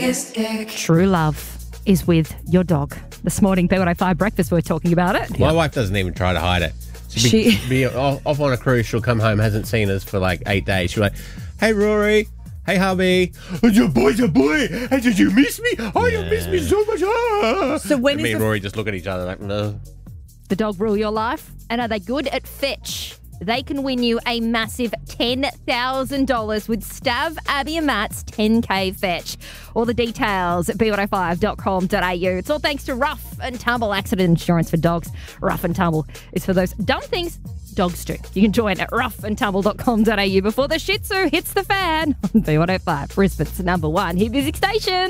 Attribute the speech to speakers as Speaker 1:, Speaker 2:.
Speaker 1: biggest dick.
Speaker 2: True love is with your dog. This morning, B105 Breakfast, we're talking about it.
Speaker 3: My wife doesn't even try to hide it. She'll be off on a cruise. She'll come home, hasn't seen us for like 8 days. She'll be like, hey, Rory. Hey, hubby. Your boy's a boy. Hey, did you miss me? Oh, you miss me so much. Ah.
Speaker 2: So when
Speaker 3: me and Rory just look at each other like, no.
Speaker 2: The dog rule your life? And are they good at fetch? They can win you a massive $10,000 with Stav, Abby and Matt's 10K fetch. All the details at b105.com.au. It's all thanks to Rough and Tumble Accident Insurance for dogs. Rough and Tumble is for those dumb things dogs do. You can join at roughandtumble.com.au before the Shih Tzu hits the fan on B105, Brisbane's #1 hit music station.